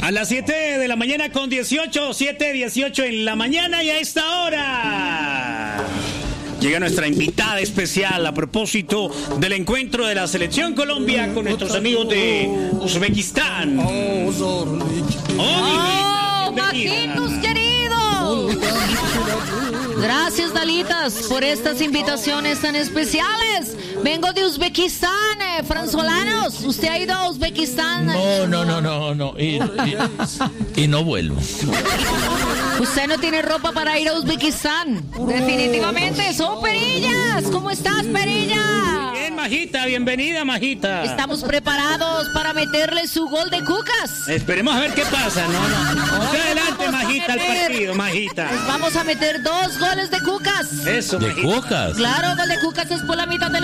A las 7 de la mañana con 18, 7:18 en la mañana, y a esta hora llega nuestra invitada especial a propósito del encuentro de la Selección Colombia con nuestros amigos de Uzbekistán. Majitos queridos. Gracias, Dalitas, por estas invitaciones tan especiales. Vengo de Uzbekistán, franzolanos. ¿Usted ha ido a Uzbekistán? No. Y no vuelvo. Usted no tiene ropa para ir a Uzbekistán. Definitivamente, son Perillas. ¿Cómo estás, Perilla? Bien, Majita, bienvenida, Majita. Estamos preparados para meterle su gol de cucas. Esperemos a ver qué pasa, ¿no? Usted adelante, Majita, al partido, Majita. Les vamos a meter 2 goles de cucas. Eso, ¿De Majita. cucas? Claro, gol de cucas es por la mitad de la